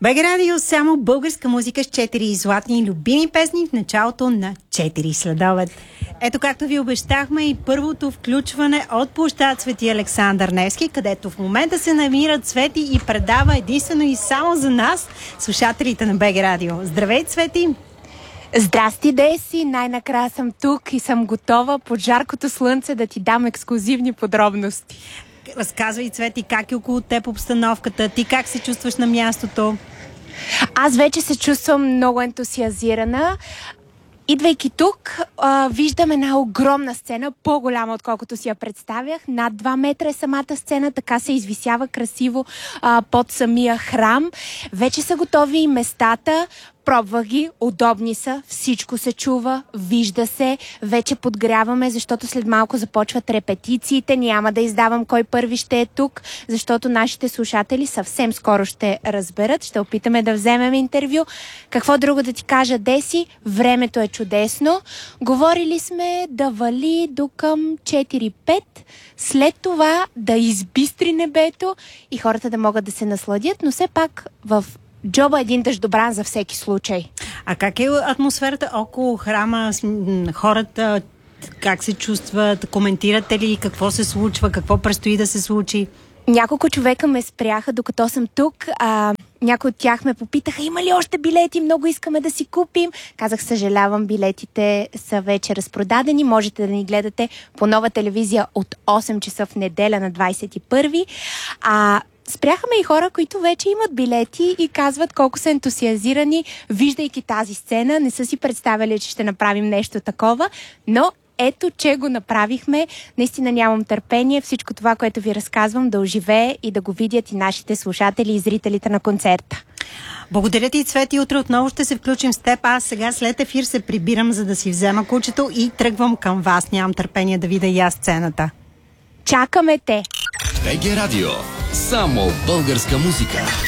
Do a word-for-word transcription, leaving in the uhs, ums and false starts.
БГ Радио, само българска музика с четири златни и любими песни в началото на четири следобед. Ето, както ви обещахме, и първото включване от площад Свети Александър Невски, където в момента се намира Цвети и предава единствено и само за нас, слушателите на БГ Радио. Здравей, Цвети! Здрасти, Деси! Най-накрая съм тук и съм готова под жаркото слънце да ти дам ексклузивни подробности. Разказвай, Цвети, как е около теб обстановката, ти как се чувстваш на мястото? Аз вече се чувствам много ентусиазирана. Идвайки тук, а, виждам една огромна сцена, по-голяма отколкото си я представях. Над два метра е самата сцена, така се извисява красиво а, под самия храм. Вече са готови и местата. Пробвах ги, удобни са, всичко се чува, вижда се, вече подгряваме, защото след малко започват репетициите, няма да издавам кой първи ще е тук, защото нашите слушатели съвсем скоро ще разберат, ще опитаме да вземем интервю. Какво друго да ти кажа, Деси? Времето е чудесно. Говорили сме да вали до към четири-пет, след това да избистри небето и хората да могат да се насладят, но все пак в джоба един дъждобран за всеки случай. А как е атмосферата около храма? Хората как се чувстват? Коментирате ли какво се случва? Какво предстои да се случи? Няколко човека ме спряха, докато съм тук. А, някои от тях ме попитаха, има ли още билети? Много искаме да си купим. Казах, съжалявам, билетите са вече разпродадени. Можете да ни гледате по Нова телевизия от осем часа в неделя на двадесет и първи. А спряха ме и хора, които вече имат билети и казват колко са ентусиазирани, виждайки тази сцена. Не са си представили, че ще направим нещо такова, но ето, че го направихме. Наистина нямам търпение всичко това, което ви разказвам, да оживее и да го видят и нашите слушатели и зрителите на концерта. Благодаря ти, Цвети. Утре отново ще се включим с теб. Аз сега след ефир се прибирам, за да си взема кучето и тръгвам към вас. Нямам търпение да видя и аз сцената. Чакаме те! БГ Радио. Само българска музика.